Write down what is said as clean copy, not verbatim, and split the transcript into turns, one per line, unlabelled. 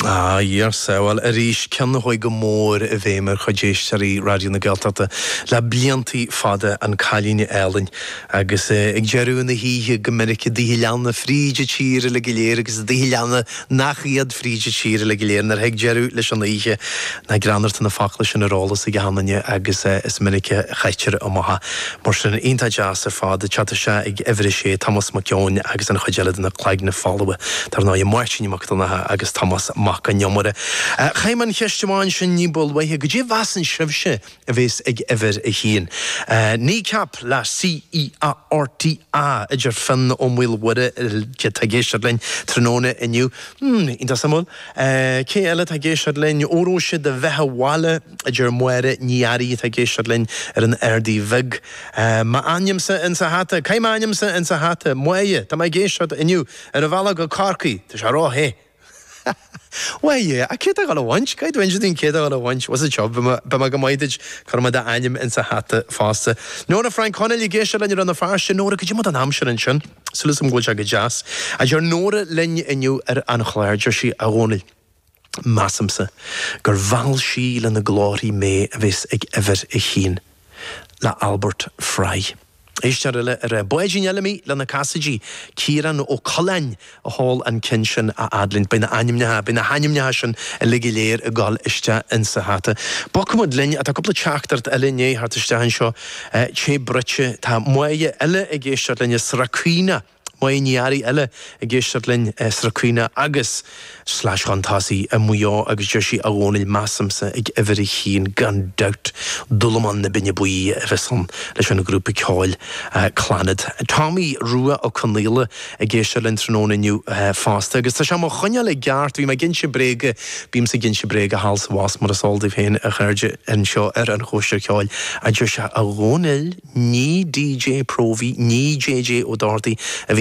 Well, Arish can the hoig more a vemer chadéistari radio na Gaeltachta la blianti fada an Cailín Ellen agus ag jeru na híhe Gymeric dihilianna fríide tíre le giléir agus dihilianna nachiad fríide tíre le giléir nar heg jeru leis an híhe na granart na faclis an arólas ag hanne agus is minice chaitir amaha mar sin inta jazz fada chatta se ag every sé Thomas McKeown agus an chajelad na claig na follow tar na martin mactana agus Thomas Macan Yomore. Chaiman Heshtaman Shin Nibol way a good vasan shrivshe a vis eg ever a heen. Ni cap la CERTA a jar fan omwil wada getageshadlen Trinone and you in the samol. KL tageshadlen oroshe the vehawala a jar muere niari tageshadlen an erdi vig. Ma anyamsa and sahata, Kaimanyamsa and sahata, moye, tamageshad and you, and a valaga karki, the sharo he. Well, yeah, I can't go a lunch. Can't do anything. Can't go a lunch. Was a job. But my guide, Karmada Anyam and Sahata faster. Nora Frank Connelly Gesher and you're on the first. Nora, could you mother Hampshire and Shun? So listen, go check a jazz. As your Nora Len and you are Anchlar, Joshi Aronil Massamsa. Garval Shield and the glory may vis ever a heen. La Albert Fry. Ishtarilla boyjin yelmi lana kasaji Kieran o Colin a hall and kinshin a adlin bin animna bin a hanimnashin a ligileer a gal ishta in sahata bokumud lin at a couple of chapters elinye hartishtan sho che bruche ta moye elle a gesharlin sraquina moye niari elle a gesharlin sraquina agus slash hantasi a muyo agus joshi agonil massamsa ag every heen gun doubt dulaman na binne bui eveson leis an grúpa ceáil clanad Tommy Rua o Conneala a gesharlin tróna new fasta agus tá sé mo chunne le gart vi me ginse brege bím sa ginse brege hals was mar a soldi féin a charge an seo an chóir ceáil a joshi agonil ní DJ Provi ní JJ O'Doherty